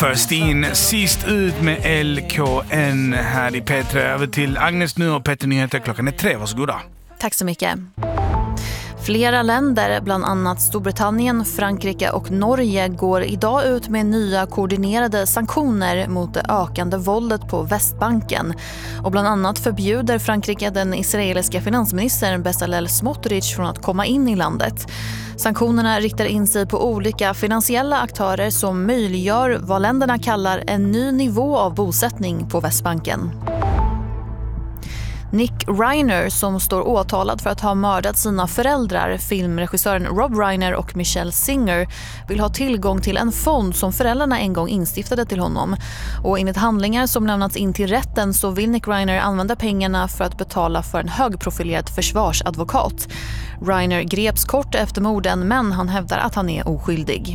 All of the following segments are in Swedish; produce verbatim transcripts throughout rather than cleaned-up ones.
Först in, sist ut med L K N här i P tre. Över till Agnes nu och Petter Nyheter. Klockan är tre, varsågoda. Tack så mycket. Flera länder, bland annat Storbritannien, Frankrike och Norge, går idag ut med nya koordinerade sanktioner mot det ökande våldet på Västbanken. Och bland annat förbjuder Frankrike den israeliska finansministern Bezalel Smotrich från att komma in i landet. Sanktionerna riktar in sig på olika finansiella aktörer som möjliggör vad länderna kallar en ny nivå av bosättning på Västbanken. Nick Reiner, som står åtalad för att ha mördat sina föräldrar, filmregissören Rob Reiner och Michelle Singer, vill ha tillgång till en fond som föräldrarna en gång instiftade till honom. Och enligt handlingar som lämnats in till rätten så vill Nick Reiner använda pengarna för att betala för en högprofilerad försvarsadvokat. Reiner greps kort efter morden, men han hävdar att han är oskyldig.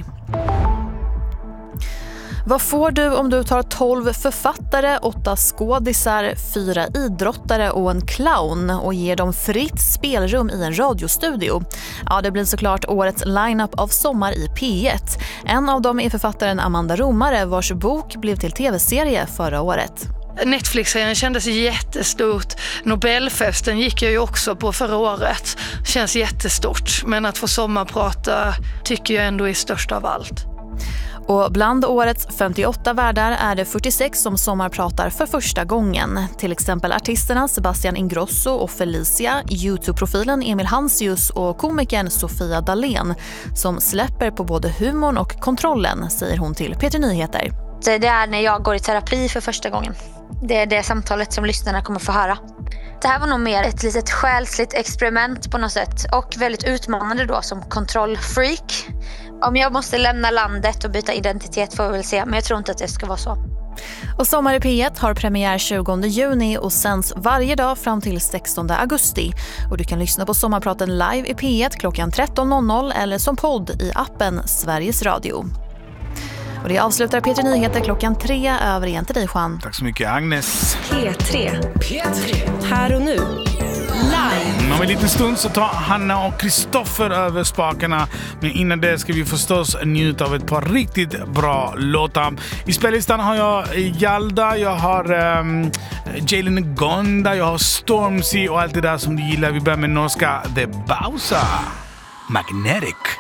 Vad får du om du tar tolv författare, åtta skådisar, fyra idrottare och en clown och ger dem fritt spelrum i en radiostudio? Ja, det blir såklart årets lineup av Sommar i P ett. En av dem är författaren Amanda Romare, vars bok blev till tv-serie förra året. Netflix-serien kändes jättestort. Nobelfesten gick jag ju också på förra året. Känns jättestort, men att få sommarprata tycker jag ändå är störst av allt. Och bland årets femtioåtta värdar är det fyrtiosex som sommarpratar för första gången. Till exempel artisterna Sebastian Ingrosso och Felicia, YouTube-profilen Emil Hansius och komikern Sofia Dalén, som släpper på både humorn och kontrollen, säger hon till P tre Nyheter. Det är när jag går i terapi för första gången. Det är det samtalet som lyssnarna kommer få höra. Det här var nog mer ett litet själsligt experiment på något sätt och väldigt utmanande då som kontrollfreak. Om jag måste lämna landet och byta identitet får vi väl se, men jag tror inte att det ska vara så. Och Sommar i P ett har premiär tjugonde juni och sänds varje dag fram till sextonde augusti. Och du kan lyssna på Sommarpraten live i P ett klockan tretton noll noll eller som podd i appen Sveriges Radio. Och det avslutar P tre Nyheter klockan tre. Över igen till dig, Juan. Tack så mycket, Agnes. P tre. P tre. Här och nu. Live. Om en liten stund så tar Hanna och Kristoffer över spakarna. Men innan det ska vi förstås njuta av ett par riktigt bra låtar. I spellistan har jag Jalda, jag har um, Jalen Gonda, jag har Stormzy och allt det där som du gillar. Vi börjar med norska The Bausa. Magnetic.